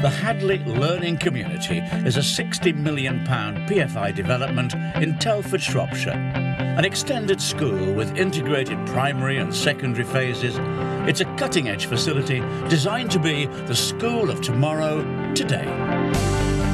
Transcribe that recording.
The Hadley Learning Community is a £60 million PFI development in Telford, Shropshire. An extended school with integrated primary and secondary phases. It's a cutting-edge facility designed to be the school of tomorrow, today.